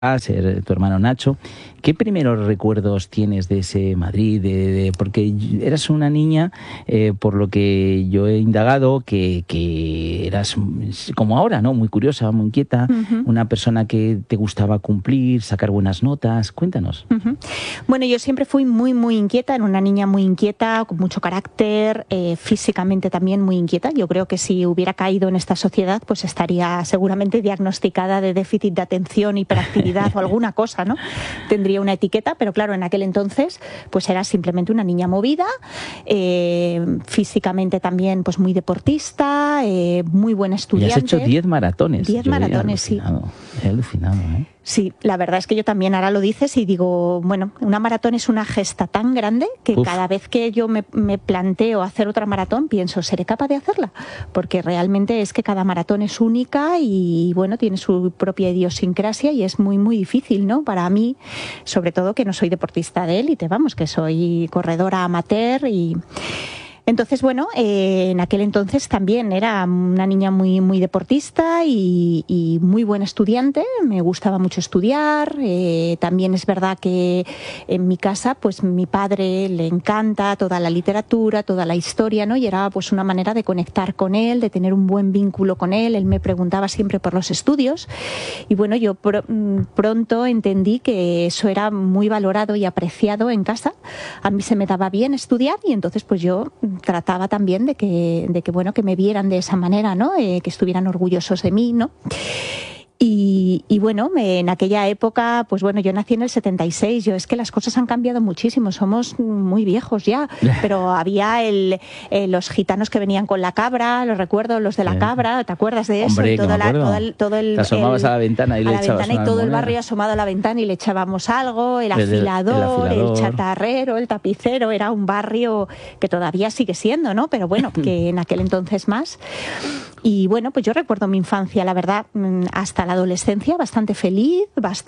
ser tu hermano Nacho. ¿Qué primeros recuerdos tienes de ese Madrid? Porque eras una niña, por lo que yo he indagado, que eras como ahora, ¿no? Muy curiosa, muy inquieta, una persona que te gustaba cumplir, sacar buenas notas. Cuéntanos. Bueno, yo siempre fui muy, muy inquieta, era una niña muy inquieta, con mucho carácter, físicamente también muy inquieta. Yo creo que si hubiera caído en esta sociedad, pues estaría seguramente diagnosticada de déficit de atención, hiperactividad o alguna cosa, ¿no? Tendría una etiqueta, pero claro, en aquel entonces pues era simplemente una niña movida, físicamente también pues muy deportista, muy buena estudiante. Y has hecho 10 maratones. 10 maratones, sí. He alucinado, ¿eh? Sí, la verdad es que yo también ahora lo dices y digo, bueno, una maratón es una gesta tan grande que cada vez que yo me planteo hacer otra maratón pienso, ¿seré capaz de hacerla? Porque realmente es que cada maratón es única y bueno, tiene su propia idiosincrasia y es muy, muy difícil, ¿no? Para mí, sobre todo que no soy deportista de élite, vamos, que soy corredora amateur y... Entonces, bueno, en aquel entonces también era una niña muy, muy deportista y muy buena estudiante. Me gustaba mucho estudiar. También es verdad que en mi casa, pues mi padre le encanta toda la literatura, toda la historia, ¿no? Y era pues una manera de conectar con él, de tener un buen vínculo con él. Él me preguntaba siempre por los estudios. Y bueno, yo pronto entendí que eso era muy valorado y apreciado en casa. A mí se me daba bien estudiar y entonces pues yo trataba también de que bueno, que me vieran de esa manera, ¿no? Que estuvieran orgullosos de mí, ¿no? Y bueno, en aquella época, pues bueno, yo nací en el 76, es que las cosas han cambiado muchísimo, somos muy viejos ya, pero había los gitanos que venían con la cabra, los recuerdo, los de la cabra, ¿te acuerdas de eso? Hombre, todo el te asomabas a la ventana y le echabas y todo moneda. el barrio asomado a la ventana y le echábamos algo, el afilador, el chatarrero, el tapicero, era un barrio que todavía sigue siendo, ¿no? Pero bueno, que en aquel entonces más. Y bueno, pues yo recuerdo mi infancia, la verdad, hasta la adolescencia, bastante feliz,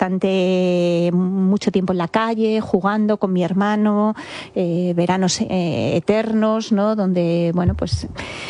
mucho tiempo en la calle, jugando con mi hermano, veranos eternos, ¿no? Donde, bueno, pues...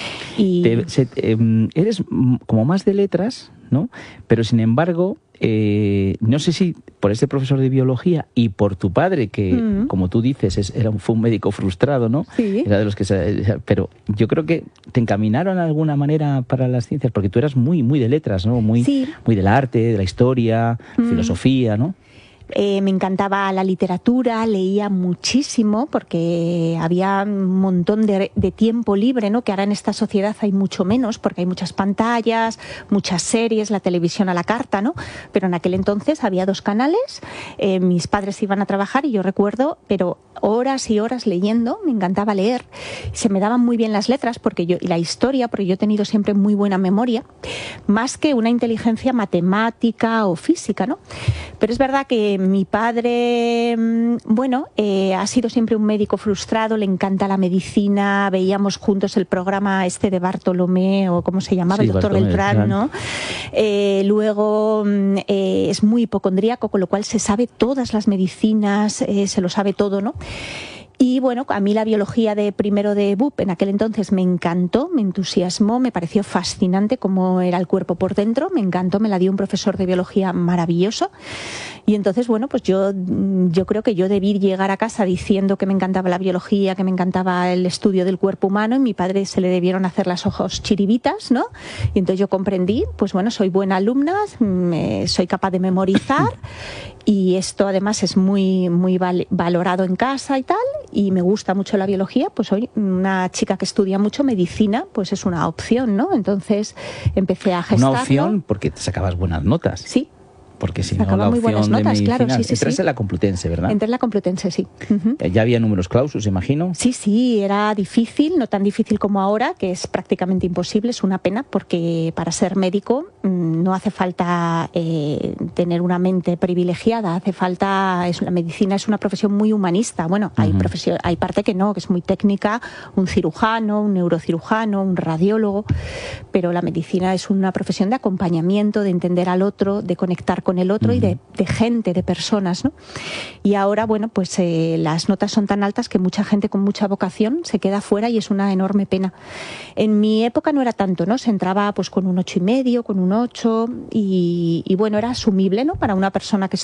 Eres como más de letras, ¿no? Pero sin embargo, no sé si por este profesor de biología y por tu padre, que como tú dices, fue un médico frustrado, ¿no? Sí. Era de los que... Pero yo creo que te encaminaron de alguna manera para las ciencias, porque tú eras muy, muy de letras, ¿no? Muy del arte, de la historia, filosofía, ¿no? Me encantaba la literatura, leía muchísimo porque había un montón de tiempo libre, ¿no? Que ahora en esta sociedad hay mucho menos porque hay muchas pantallas, muchas series, la televisión a la carta, ¿no? Pero en aquel entonces había 2 canales, mis padres iban a trabajar y yo recuerdo, pero horas y horas leyendo, me encantaba leer, se me daban muy bien las letras y la historia, porque yo he tenido siempre muy buena memoria, más que una inteligencia matemática o física, ¿no? Pero es verdad que mi padre, bueno, ha sido siempre un médico frustrado, le encanta la medicina, veíamos juntos el programa de Bartolomé, o cómo se llamaba, el doctor Beltrán, ¿no? Luego es muy hipocondríaco, con lo cual se sabe todas las medicinas, se lo sabe todo, ¿no? Y bueno, a mí la biología de primero de BUP en aquel entonces me encantó, me entusiasmó, me pareció fascinante cómo era el cuerpo por dentro, me encantó, me la dio un profesor de biología maravilloso. Y entonces, bueno, pues yo creo que yo debí llegar a casa diciendo que me encantaba la biología, que me encantaba el estudio del cuerpo humano, y mi padre se le debieron hacer las ojos chiribitas, ¿no? Y entonces yo comprendí, pues bueno, soy buena alumna, soy capaz de memorizar, y esto además es muy, muy valorado en casa y tal, y me gusta mucho la biología, pues soy una chica que estudia mucho medicina, pues es una opción, ¿no? Entonces empecé a gestarlo. Una opción porque te sacabas buenas notas. Sí. Porque si no, la opción buenas notas, de medicina... claro, sí. Entraste en la Complutense, ¿verdad? Entré en la Complutense, sí. Ya había números clausus, imagino. Sí, era difícil, no tan difícil como ahora, que es prácticamente imposible, es una pena, porque para ser médico no hace falta tener una mente privilegiada, hace falta... La medicina es una profesión muy humanista. Bueno, hay parte que no, que es muy técnica, un cirujano, un neurocirujano, un radiólogo, pero la medicina es una profesión de acompañamiento, de entender al otro, de conectar con el otro y de gente, de personas, ¿no? Y ahora, bueno, pues las notas son tan altas que mucha gente con mucha vocación se queda fuera y es una enorme pena. En mi época no era tanto, ¿no? Se entraba pues con un 8,5, con un un 8 y bueno, era asumible, ¿no? Para una persona que